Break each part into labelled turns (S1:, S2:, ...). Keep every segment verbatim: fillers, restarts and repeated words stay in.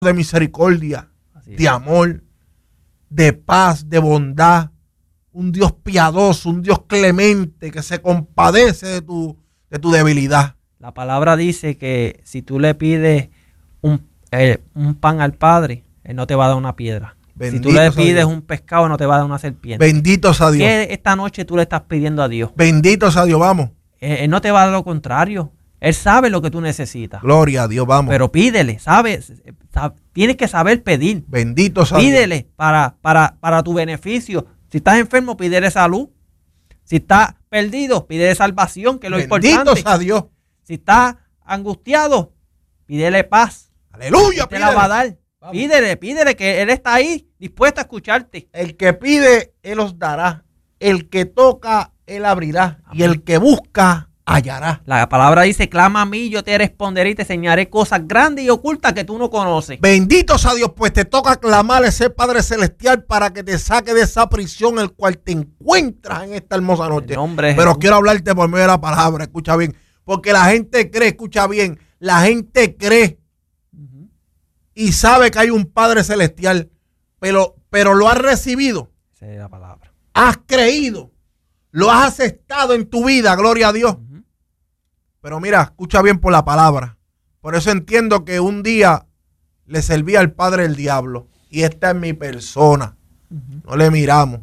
S1: de misericordia,
S2: Así
S1: de
S2: es.
S1: amor, de paz, de bondad, un Dios piadoso, un Dios clemente que se compadece de tu, de tu debilidad.
S2: La palabra dice que si tú le pides un, eh, un pan al Padre, Él no te va a dar una piedra.
S1: Bendito
S2: si tú le
S1: sea
S2: pides
S1: Dios.
S2: un pescado, no te va a dar una serpiente.
S1: Bendito sea Dios.
S2: ¿Qué esta noche tú le estás pidiendo a Dios?
S1: Bendito sea Dios, vamos.
S2: Él, él no te va a dar lo contrario. Él sabe lo que tú necesitas.
S1: Gloria a Dios, vamos.
S2: Pero pídele, ¿sabes? Sab- Tienes que saber pedir.
S1: Bendito sea Dios.
S2: Pídele para, para, para tu beneficio. Si estás enfermo, pídele salud. Si estás perdido, pídele salvación, que es lo
S1: Bendito
S2: importante.
S1: sea Dios.
S2: Si estás angustiado, pídele paz.
S1: Aleluya.
S2: Él te la va a dar.
S1: Vamos.
S2: Pídele, pídele que Él está ahí, dispuesto a escucharte.
S1: El que pide, Él os dará. El que toca, Él abrirá. Y el que busca, hallará.
S2: La palabra dice, clama a mí, yo te responderé y te enseñaré cosas grandes y ocultas que tú no conoces.
S1: Bendito sea Dios, pues te toca clamar a ese Padre Celestial para que te saque de esa prisión en el cual te encuentras en esta hermosa noche.
S2: En nombre de
S1: Pero
S2: Jesús.
S1: quiero hablarte por medio de la palabra, escucha bien. Porque la gente cree, escucha bien, la gente cree
S2: Ujú.
S1: y sabe que hay un Padre Celestial, pero, pero lo has recibido,
S2: Esa es la palabra.
S1: has creído, lo has aceptado en tu vida, gloria a Dios.
S2: Ujú.
S1: Pero mira, escucha bien por la palabra. Por eso entiendo que un día le serví al padre del diablo. Y esta es mi persona.
S2: Ujú.
S1: No le miramos.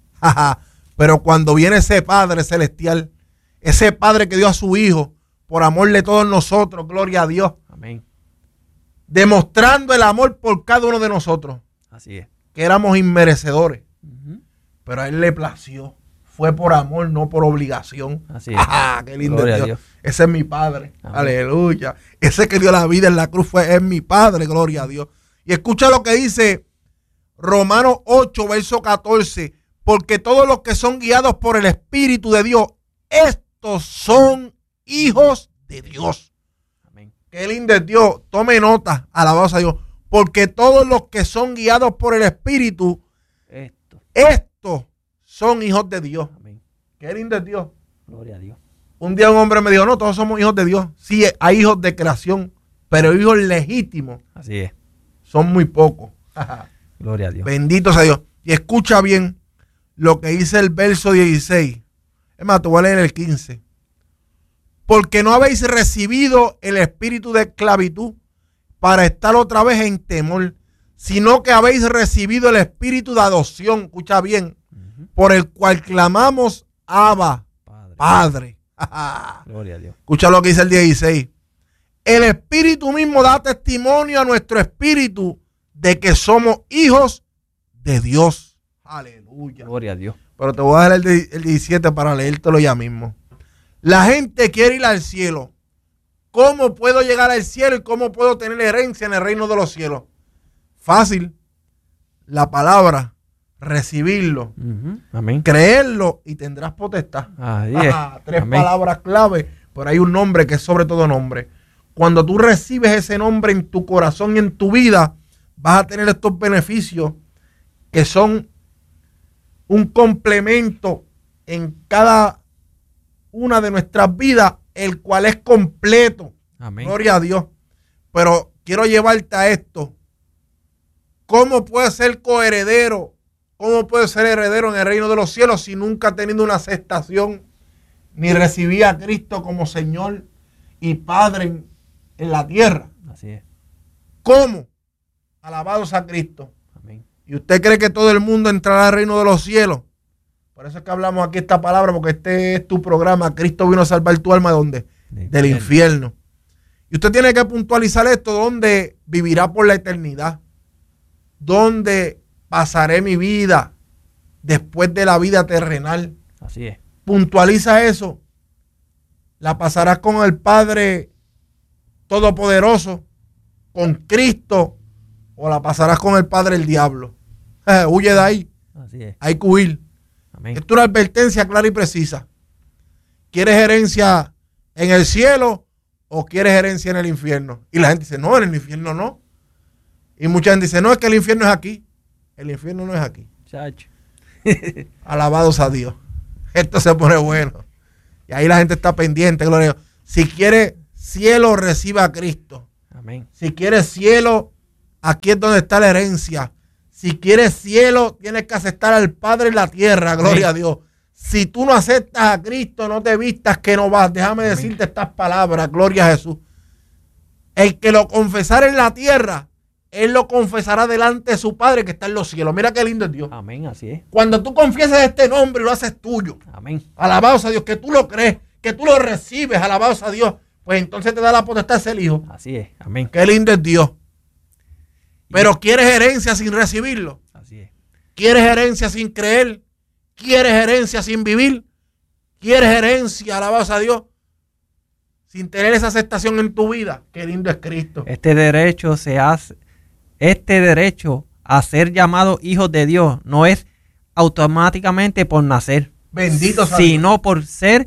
S1: Pero cuando viene ese Padre Celestial, ese Padre que dio a su Hijo por amor de todos nosotros, gloria a Dios,
S2: Amén.
S1: demostrando el amor por cada uno de nosotros,
S2: Así es.
S1: que éramos inmerecedores.
S2: Ujú.
S1: Pero a Él le plació. Fue por amor, no por obligación.
S2: Así es.
S1: ¡Ah, qué lindo
S2: Gloria
S1: es
S2: a
S1: Dios!
S2: Dios.
S1: Ese es mi Padre.
S2: Amén.
S1: Aleluya. Ese que dio la vida en la cruz fue, es mi Padre. Gloria a Dios. Y escucha lo que dice Romanos ocho, verso catorce. Porque todos los que son guiados por el Espíritu de Dios, estos son hijos de Dios.
S2: Amén.
S1: Qué lindo es Dios. Tome nota. Alabado a Dios. Porque todos los que son guiados por el Espíritu,
S2: Esto.
S1: estos son hijos de Dios.
S2: Amén.
S1: Qué lindo es Dios.
S2: Gloria a Dios.
S1: Un día un hombre me dijo, no, todos somos hijos de Dios. Sí, hay hijos de creación, pero hijos legítimos
S2: Así es.
S1: son muy pocos.
S2: Gloria a Dios.
S1: Bendito sea Dios. Y escucha bien lo que dice el verso dieciséis. Es más, te voy a leer el quince. Porque no habéis recibido el espíritu de esclavitud para estar otra vez en temor, sino que habéis recibido el espíritu de adopción. Escucha bien.
S2: Ujú.
S1: Por el cual clamamos, Abba,
S2: Padre.
S1: Padre.
S2: Gloria a Dios.
S1: Escucha lo que dice el dieciséis. El Espíritu mismo da testimonio a nuestro espíritu de que somos hijos de Dios. Aleluya.
S2: Gloria a Dios.
S1: Pero te voy a dar el, de- el diecisiete para leértelo ya mismo. La gente quiere ir al cielo. ¿Cómo puedo llegar al cielo y cómo puedo tener herencia en el reino de los cielos? Fácil. La palabra, recibirlo,
S2: Ujú. Amén.
S1: creerlo y tendrás potestad.
S2: Así es.
S1: Ah, tres
S2: Amén.
S1: palabras clave, pero hay un nombre que es sobre todo nombre. Cuando tú recibes ese nombre en tu corazón y en tu vida, vas a tener estos beneficios que son un complemento en cada una de nuestras vidas, el cual es completo.
S2: Amén.
S1: Gloria a Dios. Pero quiero llevarte a esto. ¿Cómo puedes ser coheredero? ¿Cómo puedes ser heredero en el reino de los cielos si nunca has tenido una aceptación ni recibí a Cristo como Señor y Padre en, en la tierra?
S2: Así es.
S1: ¿Cómo? Alabados a Cristo.
S2: Amén.
S1: ¿Y usted cree que todo el mundo entrará al reino de los cielos? Por eso es que hablamos aquí esta palabra, porque este es tu programa. Cristo vino a salvar tu alma, ¿dónde?
S2: Del
S1: Del infierno. Y usted tiene que puntualizar esto, ¿dónde vivirá por la eternidad? ¿Dónde pasaré mi vida después de la vida terrenal?
S2: Así es.
S1: Puntualiza eso. La pasarás con el Padre Todopoderoso, con Cristo, o la pasarás con el Padre el Diablo. Eh, huye de ahí.
S2: Así es.
S1: Hay que huir.
S2: Amén.
S1: Esto es una advertencia clara y precisa. ¿Quieres herencia en el cielo o quieres herencia en el infierno? Y la gente dice, no, en el infierno no. Y mucha gente dice, no, es que el infierno es aquí. El infierno no es aquí.
S2: Chacho.
S1: Alabados a Dios. Esto se pone bueno. Y ahí la gente está pendiente, gloria a Dios. Si quiere cielo, reciba a Cristo.
S2: Amén.
S1: Si quiere cielo, Aquí es donde está la herencia. Si quieres cielo, tienes que aceptar al Padre en la tierra, gloria Amén. A Dios. Si tú no aceptas a Cristo, no te vistas que no vas. Déjame Amén. Decirte estas palabras, gloria a Jesús. El que lo confesara en la tierra, él lo confesará delante de su Padre que está en los cielos. Mira qué lindo es Dios.
S2: Amén, así es.
S1: Cuando tú confiesas este nombre y lo haces tuyo.
S2: Amén.
S1: Alabados a Dios, que tú lo crees, que tú lo recibes, alabados a Dios. Pues entonces te da la potestad de ser hijo.
S2: Así es, amén.
S1: Qué lindo es Dios. Pero quieres herencia sin recibirlo.
S2: Así es.
S1: Quieres herencia sin creer. Quieres herencia sin vivir. Quieres herencia, alabados a Dios, sin tener esa aceptación en tu vida. Qué lindo es Cristo.
S2: Este derecho se hace, este derecho a ser llamados hijos de Dios no es automáticamente por nacer.
S1: Bendito sea
S2: sino
S1: Dios.
S2: por ser,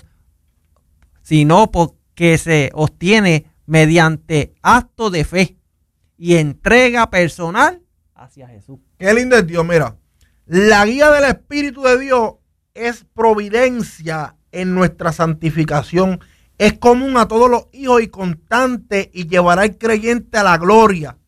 S2: sino porque se obtiene mediante acto de fe y entrega personal hacia Jesús.
S1: Qué lindo es Dios, mira. La guía del Espíritu de Dios es providencia en nuestra santificación. Es común a todos los hijos y constante y llevará al creyente a la gloria.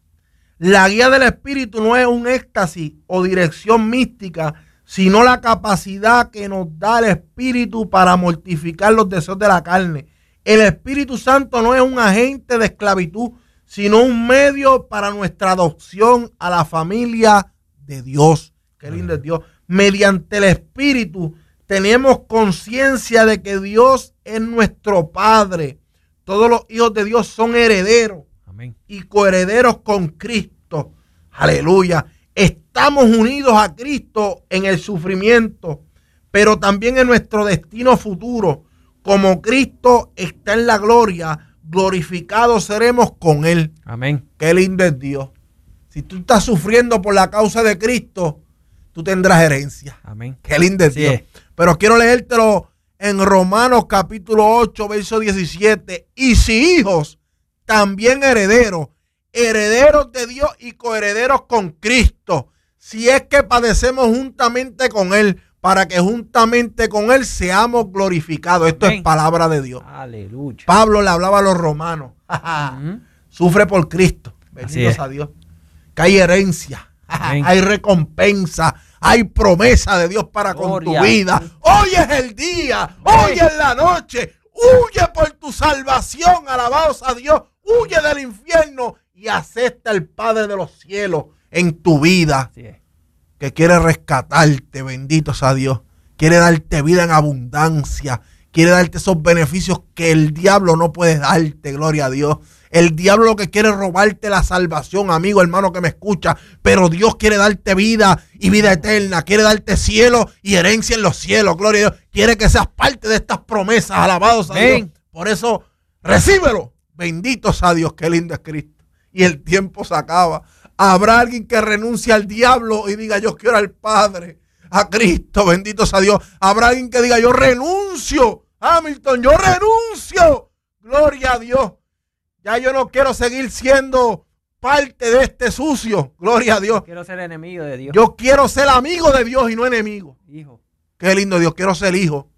S1: La guía del Espíritu no es un éxtasis o dirección mística, sino la capacidad que nos da el Espíritu para mortificar los deseos de la carne. El Espíritu Santo no es un agente de esclavitud, sino un medio para nuestra adopción a la familia de Dios. Qué lindo es Dios. Mediante el Espíritu tenemos conciencia de que Dios es nuestro Padre. Todos los hijos de Dios son herederos.
S2: Amén.
S1: Y coherederos con Cristo. Aleluya. Estamos unidos a Cristo en el sufrimiento, pero también en nuestro destino futuro. Como Cristo está en la gloria, glorificados seremos con Él.
S2: Amén.
S1: Qué lindo es Dios. Si tú estás sufriendo por la causa de Cristo, tú tendrás herencia.
S2: Amén.
S1: Qué lindo es
S2: Sí
S1: Dios.
S2: es.
S1: Pero quiero leértelo en Romanos capítulo ocho, verso diecisiete. Y si hijos, también herederos, herederos de Dios y coherederos con Cristo, si es que padecemos juntamente con Él, para que juntamente con Él seamos glorificados. Esto
S2: Amén.
S1: es palabra de Dios.
S2: Aleluya.
S1: Pablo le hablaba a los romanos.
S2: Uh-huh.
S1: Sufre por Cristo.
S2: Así
S1: Bendito
S2: es.
S1: sea Dios. Que hay herencia,
S2: Amén.
S1: hay recompensa, hay promesa de Dios para con tu
S2: Gloria.
S1: vida. Hoy es el día, hoy es la noche. Huye por tu salvación, alabados a Dios. Huye del infierno y acepta el Padre de los cielos en tu vida,
S2: Así es.
S1: que quiere rescatarte, bendito sea Dios. Quiere darte vida en abundancia. Quiere darte esos beneficios que el diablo no puede darte, gloria a Dios. El diablo lo que quiere es robarte la salvación, amigo, hermano que me escucha. Pero Dios quiere darte vida y vida eterna. Quiere darte cielo y herencia en los cielos, gloria a Dios. Quiere que seas parte de estas promesas, alabados a Dios.
S2: Amén.
S1: Por eso, recíbelo. Bendito sea Dios, qué lindo es Cristo. Y el tiempo se acaba. Habrá alguien que renuncie al diablo y diga, yo quiero al Padre, a Cristo, bendito sea Dios. Habrá alguien que diga, yo renuncio, Hamilton, yo renuncio. Gloria a Dios. Ya yo no quiero seguir siendo parte de este sucio. Gloria a Dios.
S2: Quiero ser enemigo de Dios.
S1: Yo quiero ser amigo de Dios y no enemigo.
S2: Hijo.
S1: Qué lindo Dios, quiero ser hijo.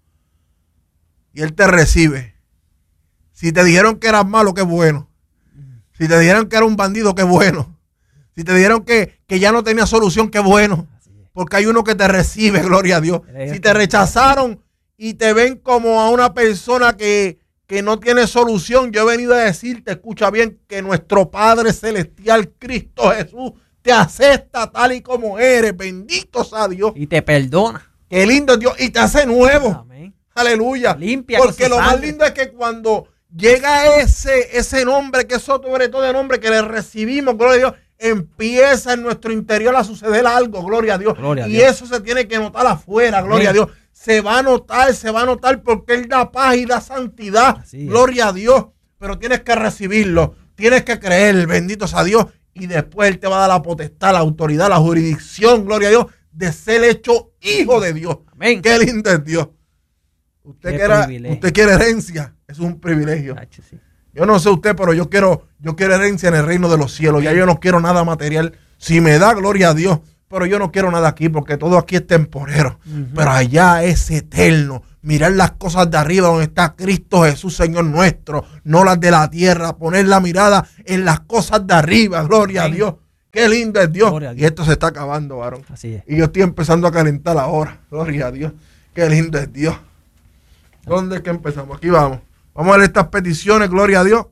S1: Y Él te recibe. Si te dijeron que eras malo, qué bueno. Si te dijeron que era un bandido, qué bueno. Si te dijeron que, que ya no tenía solución, qué bueno. Porque hay uno que te recibe, gloria a Dios. Si te rechazaron y te ven como a una persona que, que no tiene solución, yo he venido a decirte, escucha bien, que nuestro Padre Celestial, Cristo Jesús, te acepta tal y como eres. Bendito sea Dios.
S2: Y te perdona.
S1: Qué lindo es Dios. Y te hace nuevo.
S2: Amén.
S1: Aleluya.
S2: Limpia
S1: Porque
S2: con su
S1: lo más
S2: sangre.
S1: lindo es que cuando llega ese, ese nombre, que es sobre todo de nombre que le recibimos, gloria a Dios, empieza en nuestro interior a suceder algo, gloria a Dios.
S2: Gloria a
S1: y
S2: Dios.
S1: eso se tiene que notar afuera, gloria
S2: Amén.
S1: a Dios. Se va a notar, se va a notar porque Él da paz y da santidad,
S2: Así es.
S1: gloria a Dios. Pero tienes que recibirlo, tienes que creer, bendito sea Dios. Y después Él te va a dar la potestad, la autoridad, la jurisdicción, gloria a Dios, de ser hecho hijo de Dios.
S2: Amén.
S1: Qué lindo es Dios. Usted,
S2: Qué
S1: quiera,
S2: privilegio.
S1: usted quiere herencia, es un privilegio.
S2: Tacho, sí.
S1: Yo no sé usted, pero yo quiero, yo quiero herencia en el reino de los cielos. Ya yo no quiero nada material. Si me da, gloria a Dios. Pero yo no quiero nada aquí, porque todo aquí es temporero.
S2: Ujú.
S1: Pero allá es eterno. Mirar las cosas de arriba donde está Cristo Jesús, Señor nuestro. No las de la tierra. Poner la mirada en las cosas de arriba. Gloria
S2: Amén.
S1: a Dios. Qué lindo es Dios.
S2: Gloria a Dios.
S1: Y esto se está acabando, varón.
S2: Así es.
S1: Y yo estoy empezando a calentar ahora. Gloria a Dios. Qué lindo es Dios. ¿Dónde es que empezamos? Aquí vamos. Vamos a ver estas peticiones, gloria a Dios.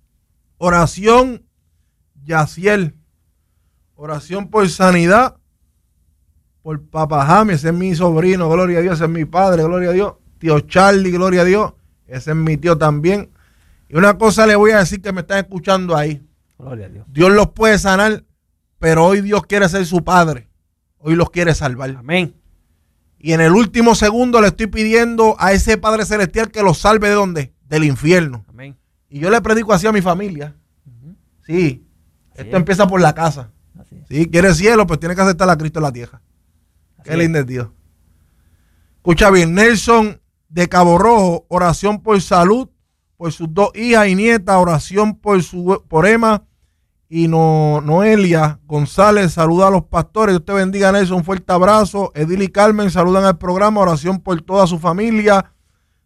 S1: Oración, Yaciel. Oración por sanidad. Por Papá Jaime, ese es mi sobrino, gloria a Dios, ese es mi padre, gloria a Dios. Tío Charlie, gloria a Dios, ese es mi tío también. Y una cosa le voy a decir que me están escuchando ahí.
S2: Gloria a Dios.
S1: Dios los puede sanar, pero hoy Dios quiere ser su padre. Hoy los quiere salvar.
S2: Amén.
S1: Y en el último segundo le estoy pidiendo a ese Padre Celestial que los salve de ¿dónde? Del infierno.
S2: Amén.
S1: Y yo le predico así a mi familia.
S2: Uh-huh.
S1: Sí,
S2: Así
S1: esto
S2: es.
S1: empieza por la casa.
S2: Así es.
S1: Si quiere cielo, pues tiene que aceptar a Cristo en la tierra.
S2: Así
S1: Qué
S2: es.
S1: lindo es Dios. Escucha bien, Nelson de Cabo Rojo, oración por salud, por sus dos hijas y nietas, oración por su por Emma y no, Noelia González, saluda a los pastores. Dios te bendiga, Nelson, un fuerte abrazo. Edil y Carmen saludan al programa, oración por toda su familia.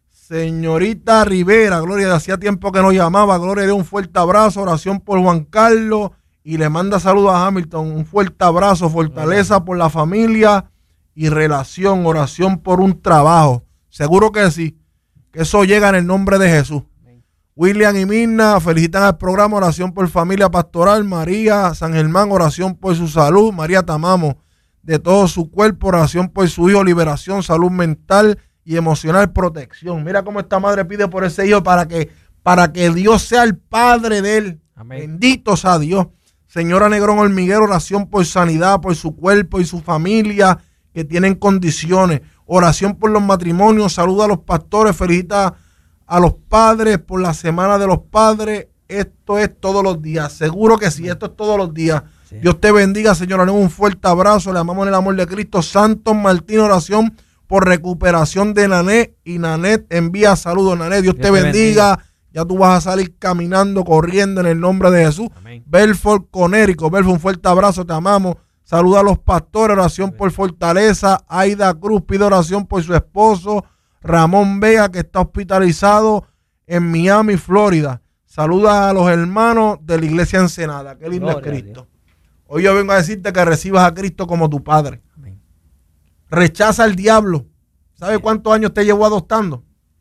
S1: Señorita Rivera, gloria, hacía tiempo que no llamaba, gloria a Dios, un fuerte abrazo, oración por Juan Carlos y le manda saludos a Hamilton, un fuerte abrazo, fortaleza por la familia y relación, oración por un trabajo. Seguro que sí, que eso llega en el nombre de Jesús. William y Mirna felicitan al programa, oración por familia pastoral. María San Germán, oración por su salud. María Tamamo, de todo su cuerpo, oración por su hijo, liberación, salud mental y emocional, protección. Mira cómo esta madre pide por ese hijo para que, para que Dios sea el padre de él.
S2: Amén.
S1: Bendito sea Dios. Señora Negrón Hormiguero, oración por sanidad, por su cuerpo y su familia que tienen condiciones. Oración por los matrimonios, saluda a los pastores, felicita a los padres por la semana de los padres. Esto es todos los días, seguro que sí, esto es todos los días. Sí. Dios te bendiga, señora, un fuerte abrazo, le amamos en el amor de Cristo. Santos Martín, oración por recuperación de Nanet, y Nanet envía saludos. Nanet, Dios, Dios te, te bendiga. bendiga, ya tú vas a salir caminando, corriendo en el nombre de Jesús. Amén. Belfort Conérico, Belfort, un fuerte abrazo, te amamos. Saluda a los pastores, oración Amén. Por fortaleza. Aida Cruz pide oración por su esposo Ramón Vega, que está hospitalizado en Miami, Florida. Saluda a los hermanos de la iglesia Ensenada. Qué lindo es Cristo. Hoy yo vengo a decirte que recibas a Cristo como tu Padre. Amén. Rechaza al diablo. ¿Sabe cuántos años te llevó adoptando?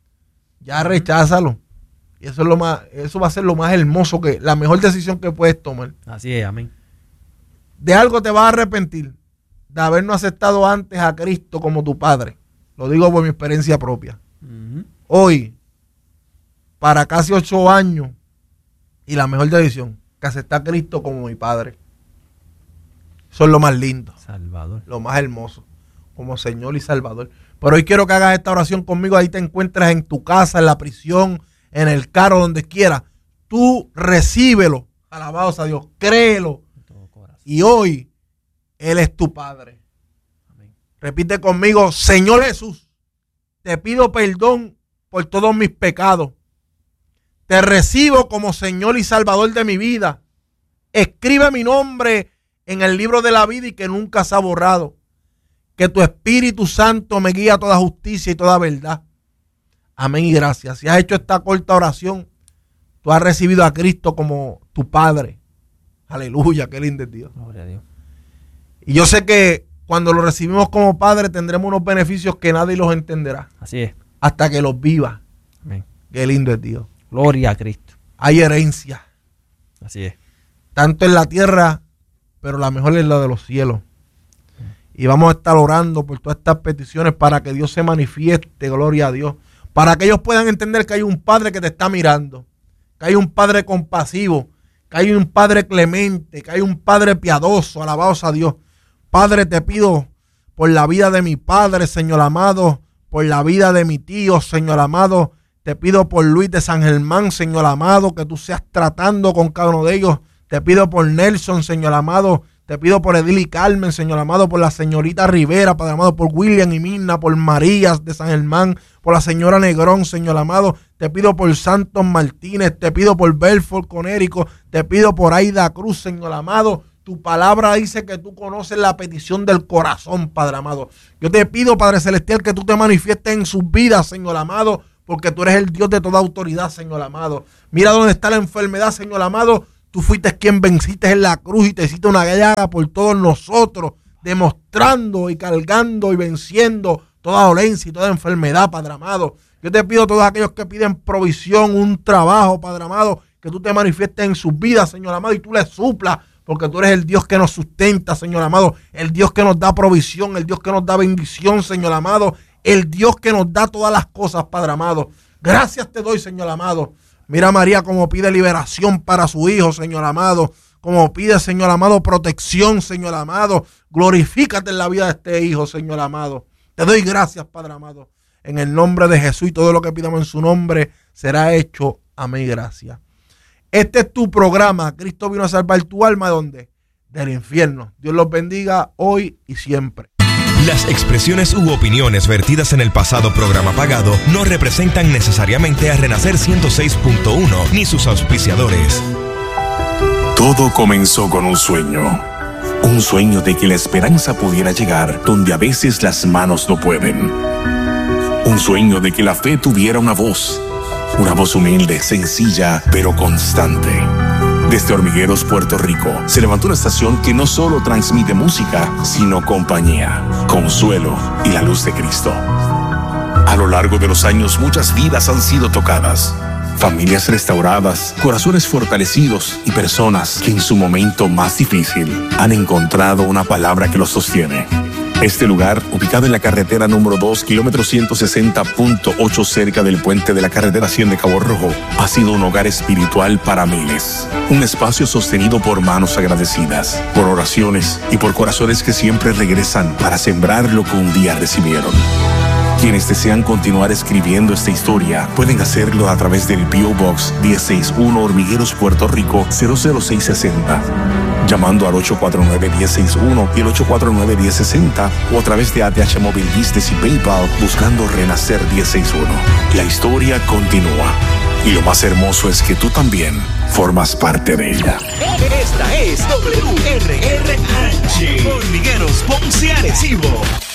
S1: Ya recházalo. Y eso es lo más, eso va a ser lo más hermoso, que la mejor decisión que puedes tomar.
S2: Así es, amén.
S1: De algo te vas a arrepentir, de habernos aceptado antes a Cristo como tu Padre. Lo digo por mi experiencia propia. Uh-huh. Hoy, para casi ocho años, y la mejor decisión, que aceptar a Cristo como mi Padre. Eso es lo más lindo.
S2: Salvador.
S1: Lo más hermoso. Como Señor y Salvador. Pero hoy quiero que hagas esta oración conmigo. Ahí te encuentras en tu casa, en la prisión, en el carro, donde quiera. Tú recíbelo. Alabado sea Dios. Créelo. Y hoy, Él es tu Padre. Amén. Repite conmigo: Señor Jesús, te pido perdón por todos mis pecados. Te recibo como Señor y Salvador de mi vida. Escribe mi nombre en el libro de la vida y que nunca se ha borrado. Que tu Espíritu Santo me guíe a toda justicia y toda verdad. Amén y gracias. Si has hecho esta corta oración, tú has recibido a Cristo como tu Padre. Aleluya, qué lindo es Dios.
S2: Gloria a Dios.
S1: Y yo sé que cuando lo recibimos como Padre tendremos unos beneficios que nadie los entenderá.
S2: Así es.
S1: Hasta que los viva.
S2: Amén.
S1: Qué lindo es Dios.
S2: Gloria a Cristo.
S1: Hay herencia.
S2: Así es.
S1: Tanto en la tierra, pero la mejor es la de los cielos. Y vamos a estar orando por todas estas peticiones para que Dios se manifieste, gloria a Dios. Para que ellos puedan entender que hay un Padre que te está mirando. Que hay un Padre compasivo. Que hay un Padre clemente, que hay un Padre piadoso, alabados a Dios. Padre, te pido por la vida de mi padre, Señor amado, por la vida de mi tío, Señor amado. Te pido por Luis de San Germán, Señor amado, que tú seas tratando con cada uno de ellos. Te pido por Nelson, Señor amado. Te pido por Edil y Carmen, Señor amado, por la señorita Rivera, Padre amado, por William y Mirna, por Marías de San Germán, por la señora Negrón, Señor amado. Te pido por Santos Martínez, te pido por Belfort Conérico, te pido por Aida Cruz, Señor amado. Tu palabra dice que tú conoces la petición del corazón, Padre amado. Yo te pido, Padre Celestial, que tú te manifiestes en sus vidas, Señor amado, porque tú eres el Dios de toda autoridad, Señor amado. Mira dónde está la enfermedad, Señor amado. Tú fuiste quien venciste en la cruz y te hiciste una llaga por todos nosotros, demostrando y cargando y venciendo toda dolencia y toda enfermedad, Padre amado. Yo te pido a todos aquellos que piden provisión, un trabajo, Padre amado, que tú te manifiestes en sus vidas, Señor amado, y tú les suplas, porque tú eres el Dios que nos sustenta, Señor amado, el Dios que nos da provisión, el Dios que nos da bendición, Señor amado, el Dios que nos da todas las cosas, Padre amado. Gracias te doy, Señor amado. Mira a María como pide liberación para su hijo, Señor amado. Como pide, Señor amado, protección, Señor amado. Glorifícate en la vida de este hijo, Señor amado. Te doy gracias, Padre amado. En el nombre de Jesús y todo lo que pidamos en su nombre será hecho. Amén. Gracias. Este es tu programa. Cristo vino a salvar tu alma. ¿De dónde? Del infierno. Dios los bendiga hoy y siempre.
S3: Las expresiones u opiniones vertidas en el pasado programa pagado no representan necesariamente a Renacer ciento seis punto uno ni sus auspiciadores.
S4: Todo comenzó con un sueño. Un sueño de que la esperanza pudiera llegar donde a veces las manos no pueden. Un sueño de que la fe tuviera una voz. Una voz humilde, sencilla, pero constante. Desde Hormigueros, Puerto Rico, se levantó una estación que no solo transmite música, sino compañía, consuelo y la luz de Cristo. A lo largo de los años, muchas vidas han sido tocadas. Familias restauradas, corazones fortalecidos y personas que en su momento más difícil han encontrado una palabra que los sostiene. Este lugar, ubicado en la carretera número dos, kilómetro ciento sesenta punto ocho, cerca del puente de la carretera cien de Cabo Rojo, ha sido un hogar espiritual para miles. Un espacio sostenido por manos agradecidas, por oraciones y por corazones que siempre regresan para sembrar lo que un día recibieron. Quienes desean continuar escribiendo esta historia pueden hacerlo a través del P O Box diez sesenta y uno, Hormigueros, Puerto Rico cero cero seis seis cero, llamando al ocho cuatro nueve, uno cero seis uno y el ocho cuatro nueve, uno cero seis cero, o a través de A T H Móvil Business y PayPal buscando Renacer diez sesenta y uno. La historia continúa y lo más hermoso es que tú también formas parte de ella.
S5: Esta es W R R H, Hormigueros, Ponce, Arecibo.